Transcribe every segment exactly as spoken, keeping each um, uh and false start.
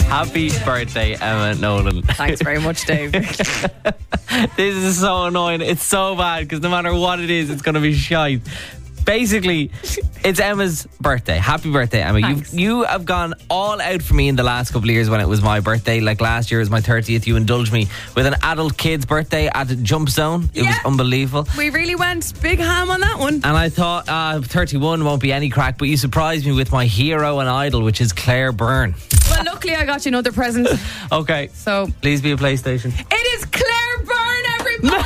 Happy birthday, Emma Nolan. Thanks very much, Dave. This is so annoying. It's so bad because no matter what it is, it's going to be shite. Basically, it's Emma's birthday. Happy birthday, Emma. You you have gone all out for me in the last couple of years when it was my birthday. Like last year was my thirtieth. You indulged me with an adult kid's birthday at Jump Zone. It Yeah. was unbelievable. We really went big ham on that one. And I thought uh, thirty-one won't be any crack, but you surprised me with my hero and idol, which is Claire Byrne. Well, luckily I got you another present. Okay. So Please be a PlayStation. it is Claire Byrne, everybody!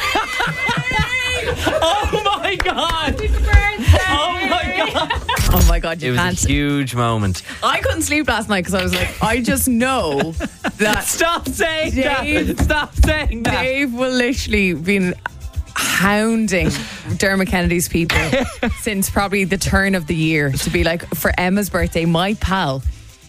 Oh my God! Happy birthday! Oh my God! Oh my God, you It was can't. a huge moment. I couldn't sleep last night because I was like, I just know that Stop saying Dave- that! Stop saying that! Dave will literally been hounding Dermot Kennedy's people since probably the turn of the year to be like, for Emma's birthday, my pal,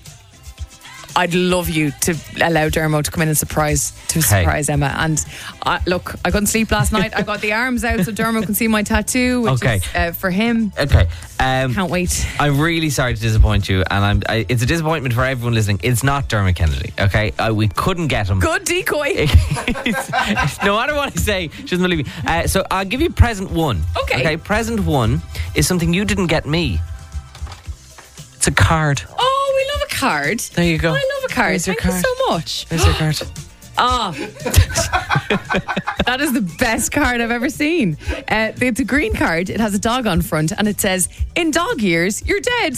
I'd love you to allow Dermot to come in and surprise to surprise Emma. And uh, look, I couldn't sleep last night. I got the arms out so Dermot can see my tattoo, which Okay. is uh, for him. Okay. Um, Can't wait. I'm really sorry to disappoint you, and I'm. I, it's a disappointment for everyone listening. It's not Dermot Kennedy, okay? Uh, we couldn't get him. Good decoy. It's- no matter what I say, she doesn't believe me. Uh, so I'll give you present one. Okay. Okay. Present one is something you didn't get me. It's a card. Oh, we love a card. There you go. I love a card. There's your Thank you card. so much. There's your card. Ah, that is the best card I've ever seen. Uh, it's a green card. It has a dog on front, and it says, "In dog years, you're dead."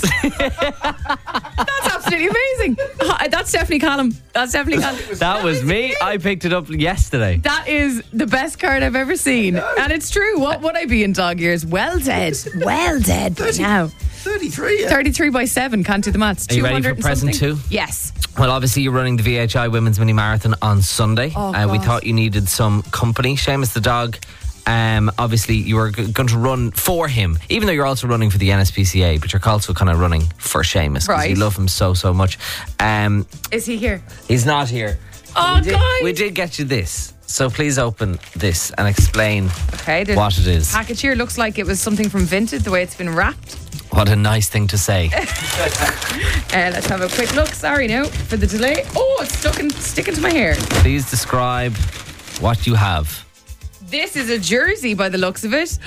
That's absolutely amazing. Uh, That's Stephanie Callum. That's Stephanie Callum. That was me. I picked it up yesterday. That is the best card I've ever seen, and it's true. What would I be in dog years? Well dead. Well dead by now. thirty-three, yeah. thirty-three by seven. Can't do the maths. Are you ready two hundred for and present something. two? Yes. Well, obviously, you're running the V H I Women's Mini Marathon on Sunday. Oh, uh, we God. thought you needed some company. Seamus the dog. Um, obviously, you were g- going to run for him, even though you're also running for the N S P C A, but you're also kind of running for Seamus because Right. you love him so, so much. Um, Is he here? he's not here. Oh, we did, guys. we did get you this. So please open this and explain Okay. the what it is. package here looks like it was something from Vinted, the way it's been wrapped. What a nice thing to say. Uh, let's have a quick look. Sorry now for the delay. Oh, it's stuck in, sticking to my hair. Please describe what you have. This is a jersey by the looks of it.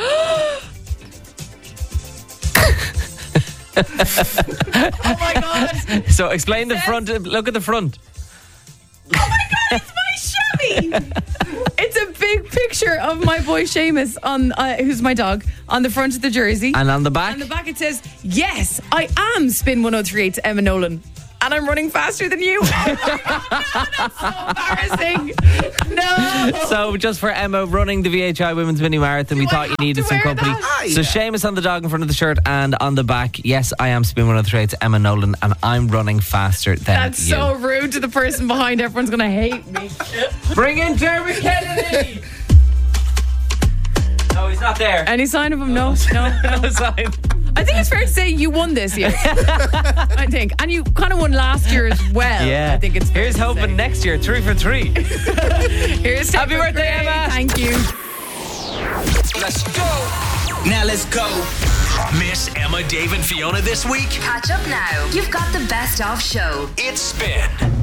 Oh my God. So explain the says- front. Look at the front. Oh my God, it's my chamois. It's a big picture of my boy Seamus, on, uh, who's my dog, on the front of the jersey. And on the back? On the back it says, "Yes, I am Spin one oh three eight to Emma Nolan. And I'm running faster than you." Oh my God, that's so embarrassing. No. So just for Emma running the V H I Women's Mini Marathon, we Do I thought you have needed to some wear company. that? Ah, So yeah. Seamus on the dog in front of the shirt and on the back, yes, I am Spin one oh three eight to Emma Nolan and I'm running faster than That's you. so rude to the person behind. Everyone's going to hate me. Bring in Dermot Kennedy! No, he's not there. Any sign of him? No, no, no. No sign. I think it's fair to say you won this year. I think. And you kind of won last year as well. Yeah. I think it's fair Here's to hoping say. next year, three for three. Here's Happy Stephen birthday, Gray. Emma. Thank you. Let's go. Now let's go. Miss Emma, Dave, and Fiona this week? Catch up now. You've got the best of show. It's Spin.